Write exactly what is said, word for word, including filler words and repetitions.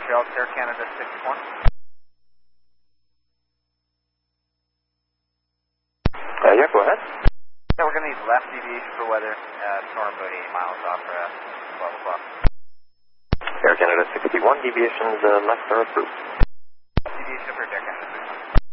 Montreal, Air Canada six one. Uh, yeah, go ahead. Yeah, we're going to need left deviation for weather, uh, storm about eight miles off for uh, twelve o'clock. Air Canada sixty-one, deviations uh, left are approved. Deviation for Air Canada.